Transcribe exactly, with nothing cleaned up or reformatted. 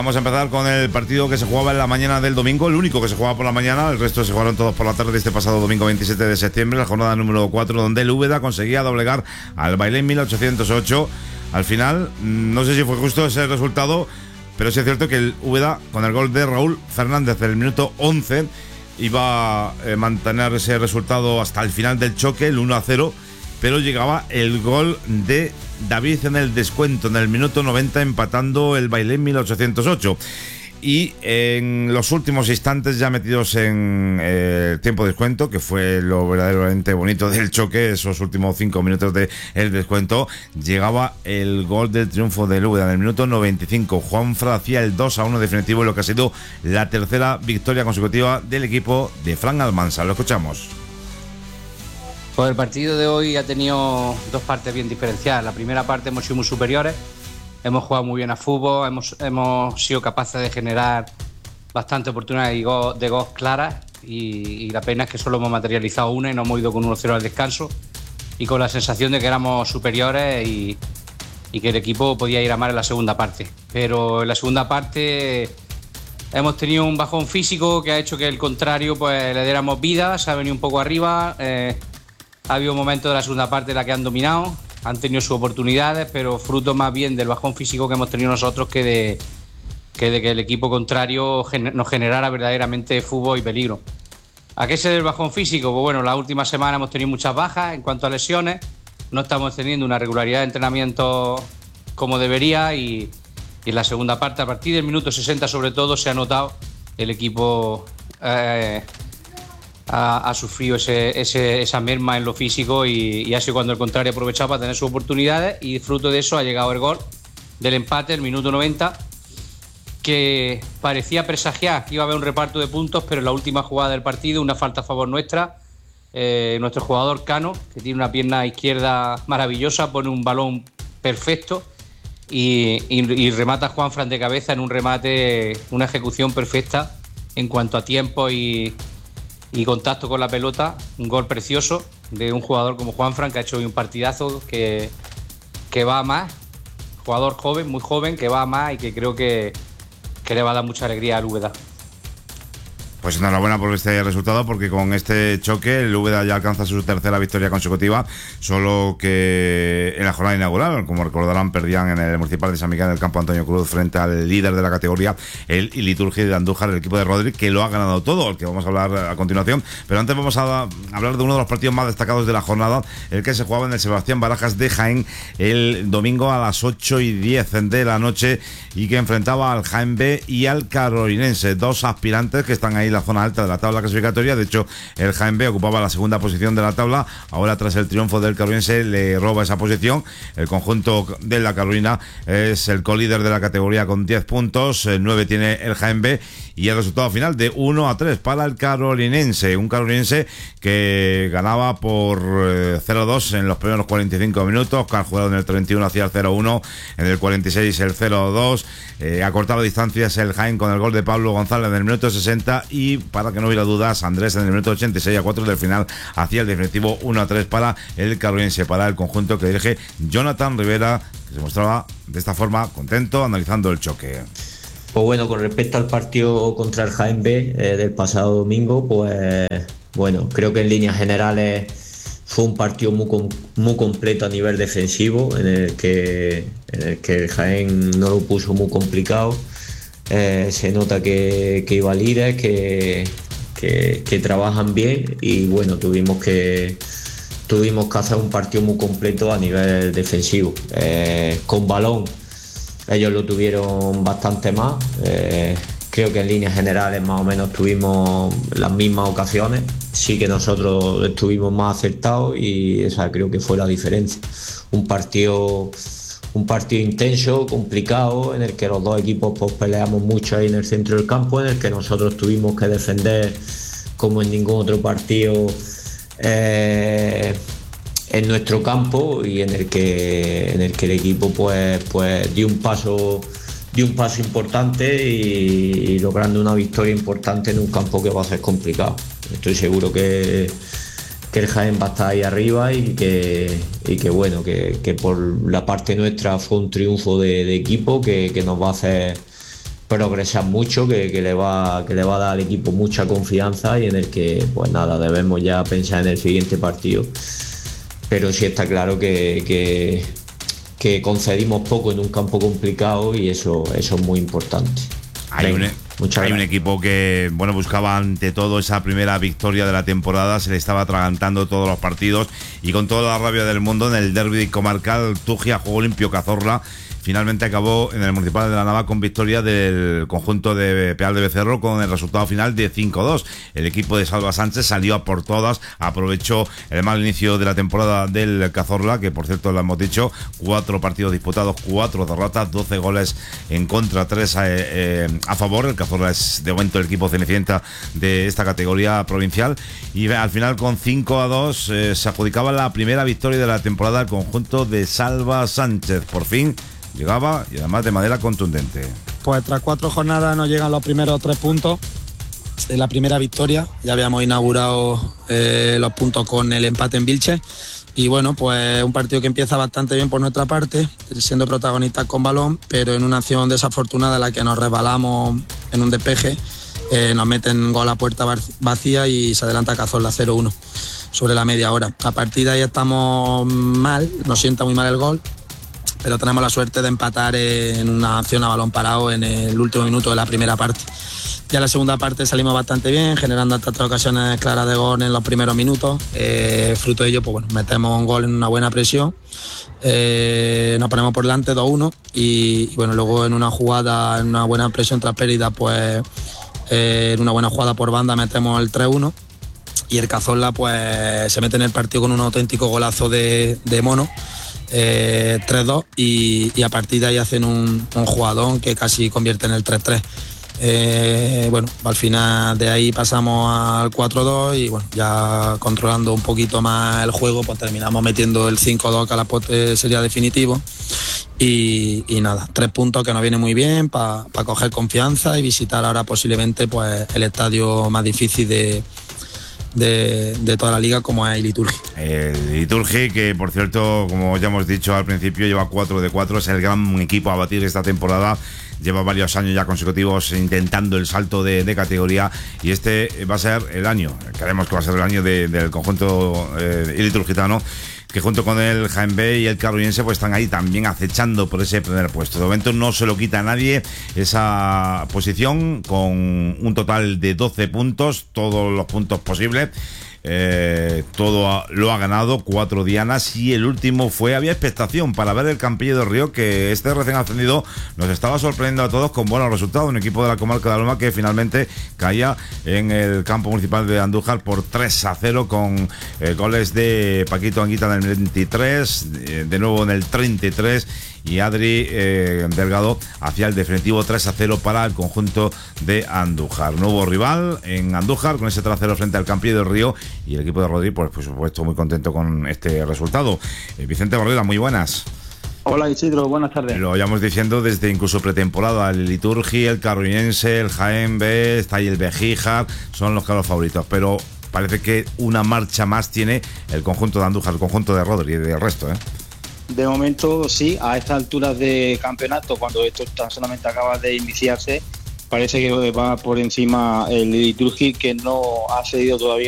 vamos a empezar con el partido que se jugaba en la mañana del domingo, el único que se jugaba por la mañana, el resto se jugaron todos por la tarde de este pasado domingo veintisiete de septiembre, la jornada número cuatro, donde el Úbeda conseguía doblegar al Bailén mil ochocientos ocho. Al final, no sé si fue justo ese resultado, pero sí es cierto que el Úbeda, con el gol de Raúl Fernández en el minuto once, iba a eh, mantener ese resultado hasta el final del choque, el uno a cero, pero llegaba el gol de David en el descuento, en el minuto noventa, empatando el Bailén mil ochocientos ocho. Y en los últimos instantes, ya metidos en eh, tiempo de descuento, que fue lo verdaderamente bonito del choque, esos últimos cinco minutos del de descuento, llegaba el gol del triunfo del Úbeda en el minuto noventa y cinco. Juanfran hacía el dos a uno definitivo, en lo que ha sido la tercera victoria consecutiva del equipo de Fran Almansa. Lo escuchamos. Pues el partido de hoy ha tenido dos partes bien diferenciadas. La primera parte hemos sido muy superiores, hemos jugado muy bien a fútbol, hemos, hemos sido capaces de generar bastante oportunidades de gol, de gol claras y, y la pena es que solo hemos materializado una y nos hemos ido con uno cero al descanso y con la sensación de que éramos superiores y, y que el equipo podía ir a más en la segunda parte. Pero en la segunda parte hemos tenido un bajón físico que ha hecho que el contrario pues le diéramos vida, se ha venido un poco arriba. Eh, Ha habido momentos de la segunda parte en la que han dominado, han tenido sus oportunidades, pero fruto más bien del bajón físico que hemos tenido nosotros que de que, de que el equipo contrario gener, nos generara verdaderamente fútbol y peligro. ¿A qué se debe el bajón físico? Pues bueno, la última semana hemos tenido muchas bajas en cuanto a lesiones, no estamos teniendo una regularidad de entrenamiento como debería y, y en la segunda parte, a partir del minuto sesenta sobre todo, se ha notado el equipo... Eh, Ha, ha sufrido ese, ese, esa merma en lo físico y, y ha sido cuando el contrario ha aprovechado para tener sus oportunidades y fruto de eso ha llegado el gol del empate, el minuto noventa, que parecía presagiar que iba a haber un reparto de puntos, pero en la última jugada del partido, una falta a favor nuestra, eh, nuestro jugador Cano, que tiene una pierna izquierda maravillosa, pone un balón perfecto y, y, y remata a Juanfran de cabeza en un remate, una ejecución perfecta en cuanto a tiempo y y contacto con la pelota, un gol precioso de un jugador como Juanfran, que ha hecho hoy un partidazo, que, que va a más, jugador joven, muy joven, que va a más y que creo que, que le va a dar mucha alegría al Úbeda. Pues enhorabuena por este resultado, porque con este choque el Úbeda ya alcanza su tercera victoria consecutiva, solo que en la jornada inaugural, como recordarán, perdían en el Municipal de San Miguel, en el campo Antonio Cruz, frente al líder de la categoría, el Iliturgi de Andújar, el equipo de Rodri, que lo ha ganado todo, el que vamos a hablar a continuación. Pero antes vamos a hablar de uno de los partidos más destacados de la jornada, el que se jugaba en el Sebastián Barajas de Jaén el domingo a las ocho y diez de la noche y que enfrentaba al Jaén B y al Carolinense, dos aspirantes que están ahí en la zona alta de la tabla clasificatoria. De hecho, el Jaén B ocupaba la segunda posición de la tabla. Ahora, tras el triunfo del Carolinense, le roba esa posición. El conjunto de la Carolina es el colíder de la categoría con diez puntos, nueve tiene el Jaén B, y el resultado final de uno a tres para el Carolinense, un Carolinense que ganaba por eh, cero a dos en los primeros cuarenta y cinco minutos, que han jugado en el treinta y uno hacia el cero a uno, en el cuarenta y seis el cero a dos, eh, acortaba distancias el Jaén con el gol de Pablo González en el minuto sesenta, y para que no hubiera dudas, Andrés en el minuto ochenta y seis a cuatro del final hacía el definitivo uno a tres para el Carolinense, para el conjunto que dirige Jonathan Rivera, que se mostraba de esta forma contento analizando el choque. Pues bueno, con respecto al partido contra el Jaén B eh, del pasado domingo, pues bueno, creo que en líneas generales fue un partido muy, com- muy completo a nivel defensivo, en el que, en el, que el Jaén no lo puso muy complicado. Eh, se nota que, que iba líder, que, que, que trabajan bien y bueno, tuvimos que, tuvimos que hacer un partido muy completo a nivel defensivo. Eh, con balón ellos lo tuvieron bastante más, eh, creo que en líneas generales más o menos tuvimos las mismas ocasiones, sí que nosotros estuvimos más acertados y esa creo que fue la diferencia. Un partido, un partido intenso, complicado, en el que los dos equipos pues, peleamos mucho ahí en el centro del campo, en el que nosotros tuvimos que defender como en ningún otro partido eh, en nuestro campo, y en el que en el que el equipo pues pues dio un paso dio un paso importante y, y logrando una victoria importante en un campo que va a ser complicado. Estoy seguro que, que el Jaén va a estar ahí arriba y que y que bueno que, que por la parte nuestra fue un triunfo de, de equipo que, que nos va a hacer progresar mucho, que, que le va que le va a dar al equipo mucha confianza y en el que pues nada, debemos ya pensar en el siguiente partido. Pero sí está claro que, que, que concedimos poco en un campo complicado y eso, eso es muy importante. Hay, Venga, un, hay un equipo que bueno buscaba ante todo esa primera victoria de la temporada, se le estaba atragantando todos los partidos y con toda la rabia del mundo en el derbi comarcal Tugia Juego Limpio Cazorla finalmente acabó en el Municipal de la Nava con victoria del conjunto de Peal de Becerro con el resultado final de cinco dos. El equipo de Salva Sánchez salió a por todas, aprovechó el mal inicio de la temporada del Cazorla, que por cierto lo hemos dicho, cuatro partidos disputados, cuatro derrotas, doce goles en contra, tres a, eh, a favor. El Cazorla es de momento el equipo cenicienta de esta categoría provincial y al final con cinco a dos eh, se adjudicaba la primera victoria de la temporada al conjunto de Salva Sánchez. Por fin llegaba y además de manera contundente. Pues tras cuatro jornadas nos llegan los primeros tres puntos de la primera victoria. Ya habíamos inaugurado eh, los puntos con el empate en Vilches y bueno, pues un partido que empieza bastante bien por nuestra parte, siendo protagonistas con balón, pero en una acción desafortunada en la que nos resbalamos en un despeje, eh, nos meten gol a puerta vacía y se adelanta Cazorla cero uno sobre la media hora. A partir de ahí estamos mal, nos sienta muy mal el gol, pero tenemos la suerte de empatar en una acción a balón parado en el último minuto de la primera parte. Ya en la segunda parte salimos bastante bien, generando hasta tres ocasiones claras de gol en los primeros minutos. Eh, fruto de ello, pues bueno, metemos un gol en una buena presión, eh, nos ponemos por delante dos uno y, y bueno, luego en una jugada, en una buena presión tras pérdida, pues eh, en una buena jugada por banda metemos el tres uno y el Cazorla pues se mete en el partido con un auténtico golazo de, de Mono. Eh, tres dos y, y a partir de ahí hacen un, un jugadón que casi convierte en el tres tres. Eh, bueno, al final de ahí pasamos al cuatro dos y bueno, ya controlando un poquito más el juego, pues terminamos metiendo el cinco dos que a la postre sería definitivo y, y nada, tres puntos que nos viene muy bien para pa coger confianza y visitar ahora posiblemente pues el estadio más difícil de De, de toda la liga, como es el Liturgi. El Liturgi, que por cierto, como ya hemos dicho al principio, lleva cuatro de cuatro, es el gran equipo a batir esta temporada. Lleva varios años ya consecutivos intentando el salto de, de categoría y este va a ser el año, creemos que va a ser el año de, del conjunto eh, liturgitano, que junto con el Jaén B y el Carruyense pues están ahí también acechando por ese primer puesto. De momento no se lo quita a nadie esa posición, con un total de doce puntos, todos los puntos posibles. Eh, todo lo ha ganado, cuatro dianas y el último fue, había expectación para ver el Campillo del Río, que este recién ascendido nos estaba sorprendiendo a todos con buenos resultados, un equipo de la comarca de Loma que finalmente caía en el campo municipal de Andújar por tres a cero con eh, goles de Paquito Anguita en el veintitrés, eh, de nuevo en el treinta y tres y Adri eh, Delgado hacia el definitivo tres a cero para el conjunto de Andújar. Nuevo rival en Andújar con ese tres a cero frente al Campillo del Río y el equipo de Rodri, pues por supuesto muy contento con este resultado. eh, Vicente Borrera, muy buenas. Hola Isidro, buenas tardes. Lo íbamos diciendo desde incluso pretemporada, el Liturgi, el Carruyense, el Jaén B, está ahí el Bejíjar, son los claros favoritos, pero parece que una marcha más tiene el conjunto de Andújar, el conjunto de Rodri y del resto, ¿eh? De momento sí, a estas alturas de campeonato, cuando esto tan solamente acaba de iniciarse, parece que va por encima el Liturgi, que no ha cedido todavía